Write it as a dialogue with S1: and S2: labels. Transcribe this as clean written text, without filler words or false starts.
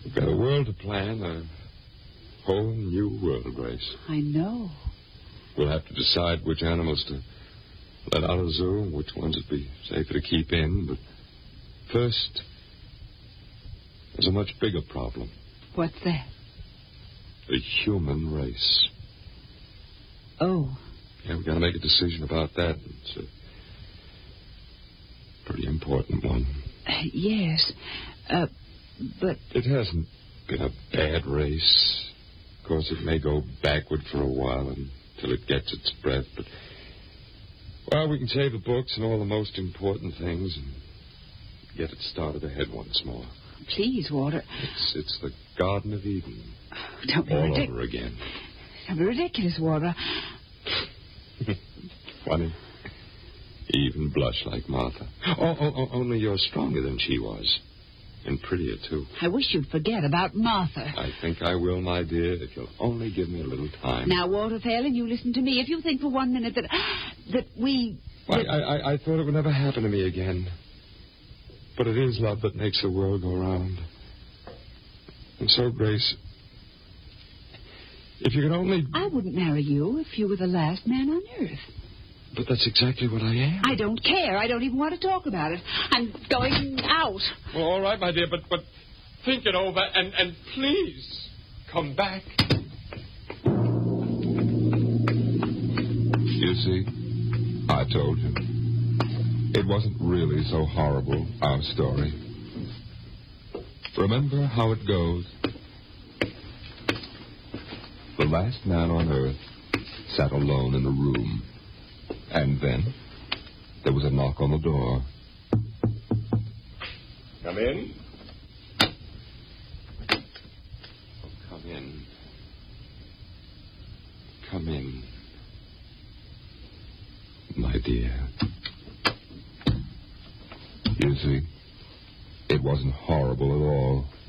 S1: We've got a world to plan, a whole new world, Grace.
S2: I know.
S1: We'll have to decide which animals to let out of the zoo and which ones would be safer to keep in. But first, there's a much bigger problem.
S2: What's that?
S1: The human race.
S2: Oh.
S1: Yeah, we've got to make a decision about that. It's a pretty important one.
S2: Yes, but...
S1: It hasn't been a bad race. Of course, it may go backward for a while until it gets its breath, but... Well, we can save the books and all the most important things and get it started ahead once more.
S2: Please, Walter.
S1: It's the Garden of Eden.
S2: Don't be
S1: all over again.
S2: Don't be ridiculous, Walter.
S1: Funny. You even blush like Martha. Only you're stronger than she was. And prettier, too.
S2: I wish you'd forget about Martha.
S1: I think I will, my dear, if you'll only give me a little time.
S2: Now, Walter Phelan, you listen to me. If you think for 1 minute that we...
S1: Why, I thought it would never happen to me again. But it is love that makes the world go round. And so, Grace, if you could only...
S2: I wouldn't marry you if you were the last man on earth.
S1: But that's exactly what I am.
S2: I don't care. I don't even want to talk about it. I'm going out.
S1: Well, all right, my dear, but think it over and please come back. You see, I told you. It wasn't really so horrible, our story. Remember how it goes? The last man on earth sat alone in the room. And then there was a knock on the door. Come in. Oh, come in. Come in. My dear. You see, it wasn't horrible at all.